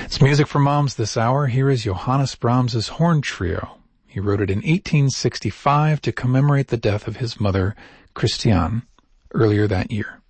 It's music for moms this hour. Here is Johannes Brahms' Horn Trio. He wrote it in 1865 to commemorate the death of his mother, Christiane, earlier that year.